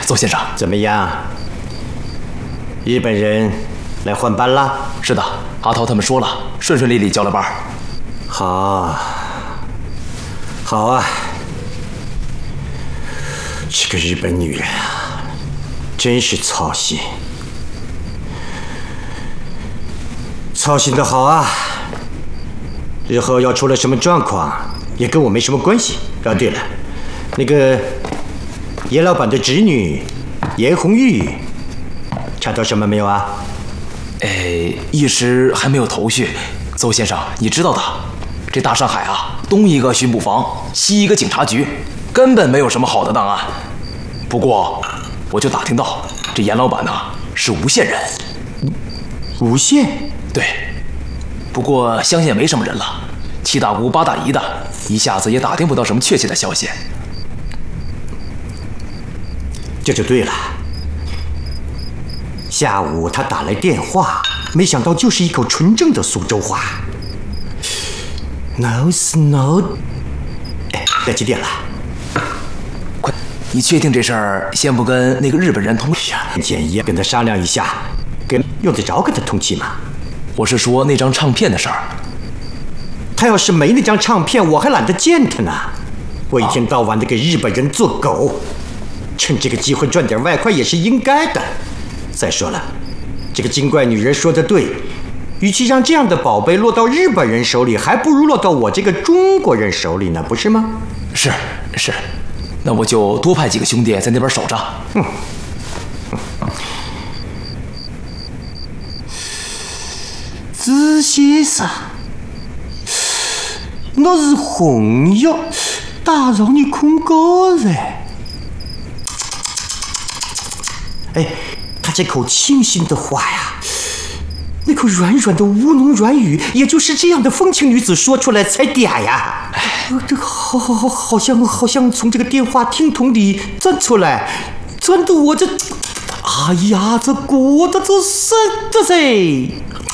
邹先生， 怎么样？日本人来换班了？ 是的，阿涛他们说了，顺顺利利交了班。 好，好啊！这个日本女人啊，真是操心，操心的好啊！日后要出了什么状况，也跟我没什么关系。啊，对了，那个严老板的侄女严红玉，查到什么没有啊？ 一时还没有头绪。邹先生，你知道的，这大上海啊，东一个巡捕房，西一个警察局，根本没有什么好的档案。不过，我就打听到，这严老板呢是无县人。 无县？ 对。不过乡下也没什么人了，7大姑8大姨的，一下子也打听不到什么确切的消息。 这就对了。下午他打来电话，没想到就是一口纯正的苏州话。No snow。哎，要几点了？ 快，你确定这事儿先不跟那个日本人通？ 建议跟他商量一下，用得着跟他通气吗？ 我是说那张唱片的事儿。 他要是没那张唱片，我还懒得见他呢。我一天到晚的给日本人做狗，趁这个机会赚点外快也是应该的。再说了，这个精怪女人说的对，与其让这样的宝贝落到日本人手里，还不如落到我这个中国人手里呢，不是吗？ 是，那我就多派几个兄弟在那边守着。 子先生，我是红玉，打扰你困觉了。哎，他这口清新的话呀，那口软软的吴侬软语，也就是这样的风情女子说出来才嗲呀。这好像从这个电话听筒里钻出来，钻得我这，哎呀，这裹得都生的噻。